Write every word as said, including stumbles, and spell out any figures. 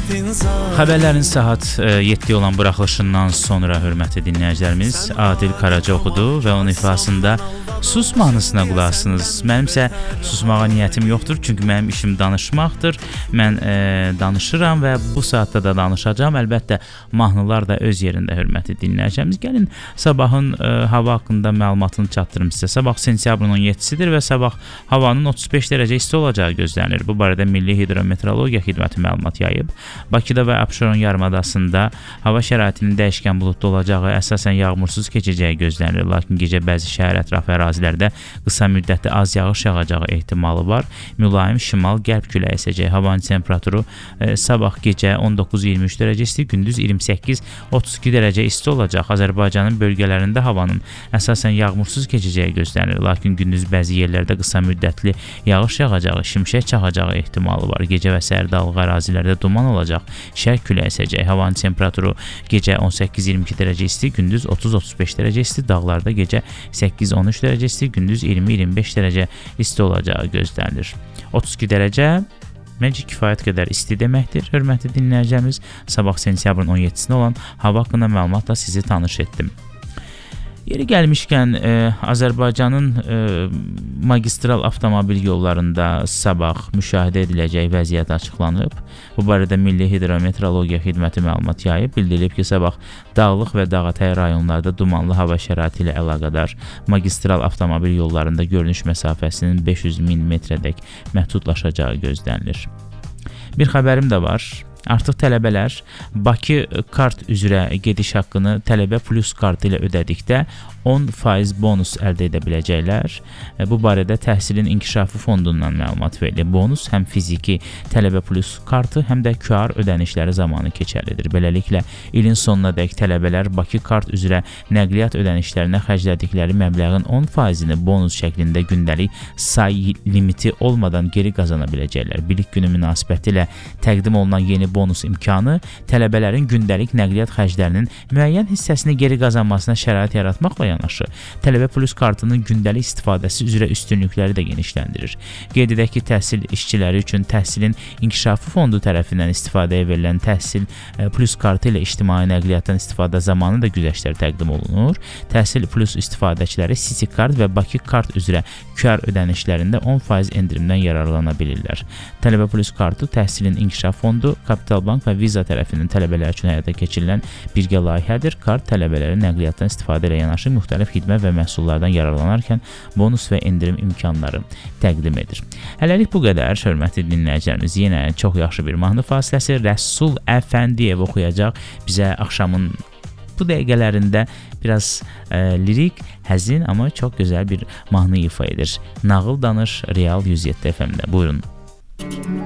Xəbərlərin saat yeddi olan buraxılışından sonra hörmətli dinləyicilərimiz Adil Karaca oxudu və onun ifasında sus mahnısına qulaq asdınız. Mənimsə susmağa niyyətim yoxdur, çünki mənim işim danışmaqdır. Mən e, danışıram və bu saatda da danışacağam. Əlbəttə mahnılar da öz yerində hörmətli dinləyicilərimiz. Gəlin sabahın e, hava haqqında məlumatını çatdırım sizə. Sabah sentyabrın on yeddisidir və sabah havanın otuz beş dərəcə isti olacağı gözlənilir. Bu barədə Milli Hidrometeorologiya Xidməti məlumat yayıb. Bakıda və Abşeron yarımadasında hava şəraitinin dəyişkən buludlu olacağı, əsasən yağmursuz keçəcəyi gözlənilir. Lakin gecə bəzi şəhər ətrafı ərazilərdə qısa müddətli az yağış yağacağı ehtimalı var. Mülayim şimal-qərb küləyi əsəcək. Havanın temperaturu e, sabah gecə on doqquz iyirmi üç dərəcə isti, gündüz iyirmi səkkiz otuz iki dərəcə isti olacaq. Azərbaycanın bölgələrində havanın əsasən yağmursuz keçəcəyi gözlənilir. Lakin gündüz bəzi yerlərdə qısa müddətli yağış yağacağı, şimşək çaxacağı ehtimalı var. Gecə və səhər dağlıq ərazilərdə duman olacaq. Şərq küləyi əsəcək. Havanın temperaturu gecə on səkkiz iyirmi iki dərəcə isti, gündüz otuz otuz beş dərəcə isti. Dağlarda gecə səkkiz on üç dərəcə isti, gündüz iyirmi iyirmi beş dərəcə isti olacağı gözlənilir. otuz iki dərəcə məncə kifayət qədər isti deməkdir. Hörmətli dinləyicilərimiz, sabah sentyabrın on yeddisində olan hava haqqında məlumatla sizi tanış etdim. Yeri gəlmişkən, e, Azərbaycanın e, magistral avtomobil yollarında sabah müşahidə ediləcək vəziyyət açıqlanıb. Bu barədə Milli Hidrometeorologiya Xidməti məlumat yayıb. Bildirilib ki, sabah dağlıq və dağətəyi rayonlarda dumanlı hava şəraiti ilə əlaqədar magistral avtomobil yollarında görünüş məsafəsinin beş yüz min metrədək məhdudlaşacağı gözlənilir. Bir xəbərim də var. Artıq tələbələr Bakı kart üzrə gediş haqqını tələbə plus kartı ilə ödədikdə on faiz bonus əldə edə biləcəklər. Bu barədə Təhsilin İnkişafı Fondundan məlumat verilib. Bonus həm fiziki tələbə plus kartı, həm də Q R ödənişləri zamanı keçərlidir. Beləliklə, ilin sonunadək tələbələr Bakı kart üzrə nəqliyyat ödənişlərinə xərclədikləri məbləğin on faizini bonus şəklində gündəlik say limiti olmadan geri qazana biləcəklər. Bilik günü münasibətilə təqdim olunan yeni bonus imkanı tələbələrin gündəlik nəqliyyat xərclərinin müəyyən hissəsini geri qazanmasına şərait yaratmaqla yanaşı, tələbə plus kartının gündəlik istifadəsi üzrə üstünlükləri də genişləndirir. Qeyd edək ki, təhsil işçiləri üçün Təhsilin İnkişafı Fondu tərəfindən istifadəyə verilən təhsil plus kartı ilə ictimai nəqliyyatdan istifadə zamanı da güzəştlər təqdim olunur. Təhsil plus istifadəçiləri City kart və Bakı kart üzrə Q R ödənişlərində on faiz endirimdən yararlana bilirlər. Tələbə plus kartı Təhsilin İnkişaf Fondu, Kapital Bank və Visa tərəfindən tələbələr üçün həyata keçirilən birgə layihədir. Kart tələbələri nəqliyyatdan istifadə ilə yanaşı müxtəlif xidmət və məhsullardan yararlanarkən bonus və endirim imkanları təqdim edir. Hələlik bu qədər. Hörmətli dinləyicilərimiz, yenə çox yaxşı bir mahnı fasiləsi Rəsul Əfəndiyev oxuyacaq. Bizə axşamın bu dəqiqələrində biraz e, lirik, həzin, amma çox gözəl bir mahnı ifa edir. Nağıl danış Real yüz yeddi F M-də. Buyurun.